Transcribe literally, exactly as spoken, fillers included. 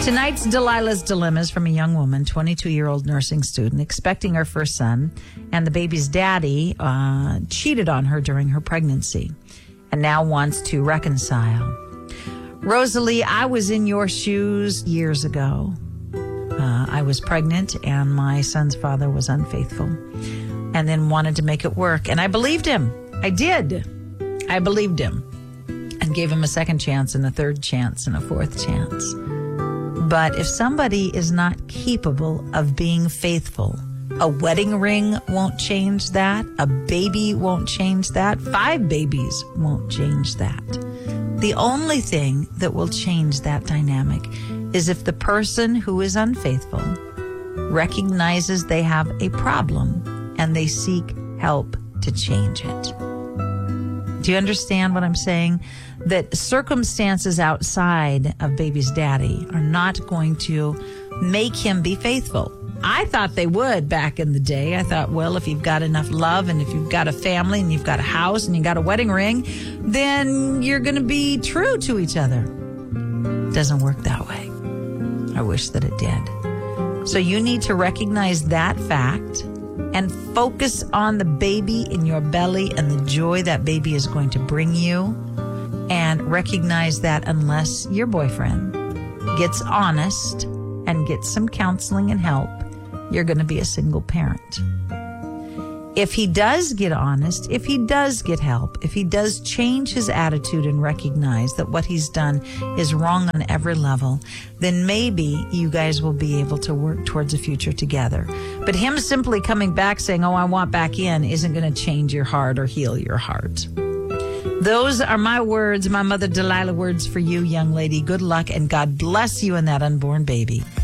Tonight's Delilah's Dilemma is from a young woman, twenty-two-year-old nursing student, expecting her first son, and the baby's daddy uh, cheated on her during her pregnancy and now wants to reconcile. Rosalie, I was in your shoes years ago. Uh, I was pregnant and my son's father was unfaithful and then wanted to make it work. And I believed him. I did. I believed him and gave him a second chance and a third chance and a fourth chance. But if somebody is not capable of being faithful, a wedding ring won't change that. A baby won't change that. Five babies won't change that. The only thing that will change that dynamic is if the person who is unfaithful recognizes they have a problem and they seek help to change it. Do you understand what I'm saying? That circumstances outside of baby's daddy are not going to make him be faithful. I thought they would back in the day. I thought, well, if you've got enough love and if you've got a family and you've got a house and you've got a wedding ring, then you're going to be true to each other. Doesn't work that way. I wish that it did. So you need to recognize that fact and focus on the baby in your belly and the joy that baby is going to bring you. And recognize that unless your boyfriend gets honest and gets some counseling and help, you're going to be a single parent. If he does get honest, if he does get help, if he does change his attitude and recognize that what he's done is wrong on every level, then maybe you guys will be able to work towards a future together. But him simply coming back saying, oh, I want back in, isn't going to change your heart or heal your heart. Those are my words, my mother Delilah words for you, young lady. Good luck and God bless you and that unborn baby.